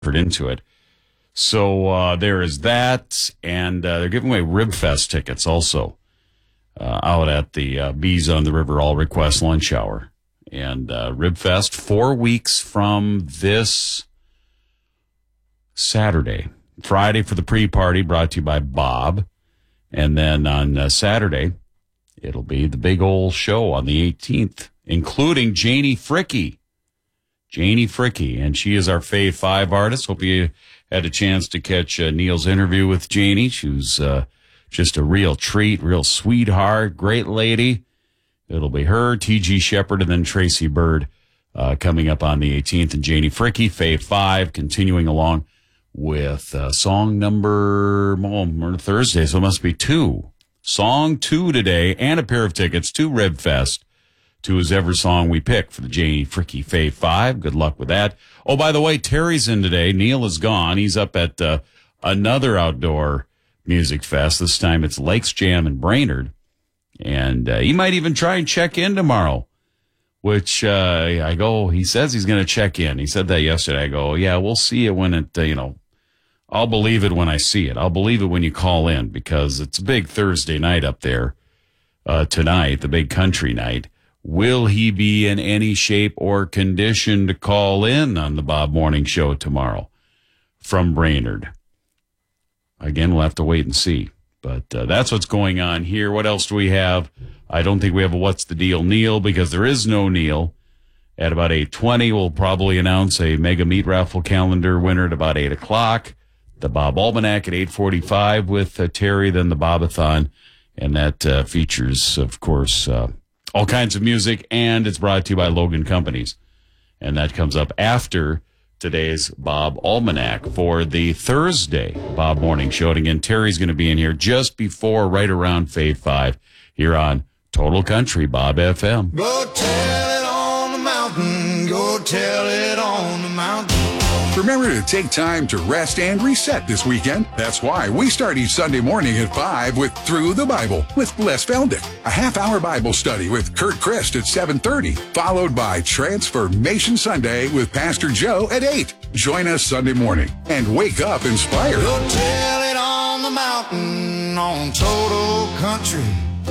into it. So there is that, and they're giving away Ribfest tickets also out at the Bees on the River All Request Lunch Hour. And Ribfest, 4 weeks from this Saturday. Friday for the pre-party, brought to you by Bob. And then on Saturday, it'll be the big old show on the 18th, including Janie Fricke. Janie Fricke, and she is our Fave 5 artist. Hope you had a chance to catch Neil's interview with Janie. She was just a real treat, real sweetheart, great lady. It'll be her, T.G. Shepard, and then Tracy Bird coming up on the 18th. And Janie Fricke, Fave 5, continuing along with song number Thursday, so it must be 2. Song 2 today, and a pair of tickets to Ribfest, to whoever song we pick for the Janie Fricke Fave 5. Good luck with that. Oh, by the way, Terry's in today. Neil is gone. He's up at another outdoor music fest. This time it's Lakes Jam in Brainerd. And he might even try and check in tomorrow, which he says he's going to check in. He said that yesterday. I go, yeah, we'll see it when it, I'll believe it when I see it. I'll believe it when you call in, because it's a big Thursday night up there tonight, the big country night. Will he be in any shape or condition to call in on the Bob Morning Show tomorrow from Brainerd? Again, we'll have to wait and see. But that's what's going on here. What else do we have? I don't think we have a What's the Deal Neil, because there is no Neil. At about 8:20, we'll probably announce a Mega Meat Raffle calendar winner at about 8 o'clock. The Bob Almanac at 8:45 with Terry, then the Bobathon. And that features, of course, all kinds of music, and it's brought to you by Logan Companies. And that comes up after today's Bob Almanac for the Thursday Bob Morning Show. And again, Terry's going to be in here just before, right around Fave 5, here on Total Country Bob FM. Go tell it on the mountain, go tell it on the mountain. Remember to take time to rest and reset this weekend. That's why we start each Sunday morning at 5 with Through the Bible with Les Feldick, a half-hour Bible study with Kurt Christ at 7:30, followed by Transformation Sunday with Pastor Joe at 8. Join us Sunday morning and wake up inspired. Go tell it on the mountain on Total Country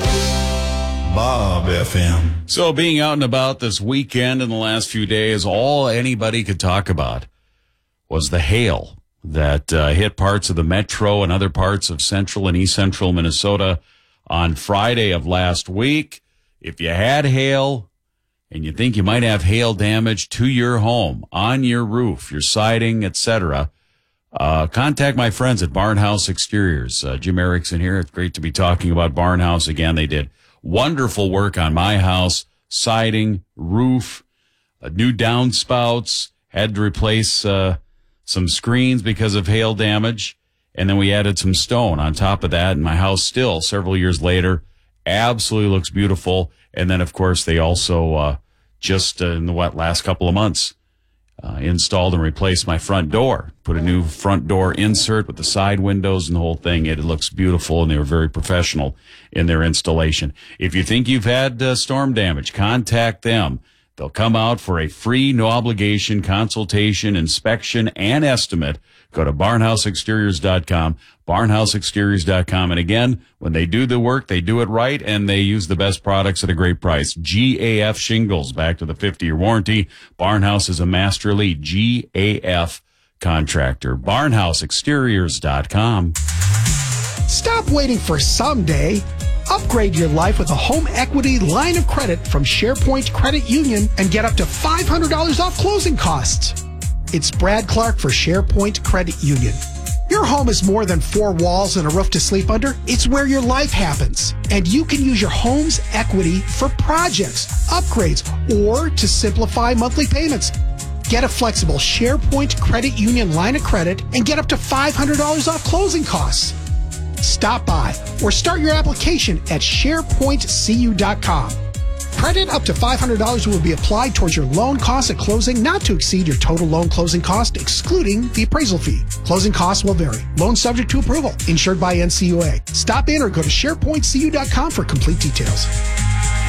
Bob FM. So being out and about this weekend in the last few days, all anybody could talk about was the hail that hit parts of the metro and other parts of central and east central Minnesota on Friday of last week. If you had hail and you think you might have hail damage to your home, on your roof, your siding, etc., contact my friends at Barnhouse Exteriors. Jim Erickson here. It's great to be talking about Barnhouse again. They did wonderful work on my house, siding, roof, new downspouts, had to replace some screens because of hail damage, and then we added some stone on top of that, and my house still, several years later, absolutely looks beautiful. And then, of course, they also just in the last couple of months installed and replaced my front door, put a new front door insert with the side windows and the whole thing. It looks beautiful, and they were very professional in their installation. If you think you've had storm damage, contact them. They'll come out for a free, no-obligation consultation, inspection, and estimate. Go to barnhouseexteriors.com, barnhouseexteriors.com. And again, when they do the work, they do it right, and they use the best products at a great price. GAF Shingles, back to the 50-year warranty. Barnhouse is a masterly GAF contractor. barnhouseexteriors.com. Stop waiting for someday. Upgrade your life with a home equity line of credit from SharePoint Credit Union and get up to $500 off closing costs. It's Brad Clark for SharePoint Credit Union. Your home is more than 4 walls and a roof to sleep under. It's where your life happens. And you can use your home's equity for projects, upgrades, or to simplify monthly payments. Get a flexible SharePoint Credit Union line of credit and get up to $500 off closing costs. Stop by or start your application at SharePointCU.com. Credit up to $500 will be applied towards your loan costs at closing, not to exceed your total loan closing cost, excluding the appraisal fee. Closing costs will vary. Loan subject to approval. Insured by NCUA. Stop in or go to SharePointCU.com for complete details.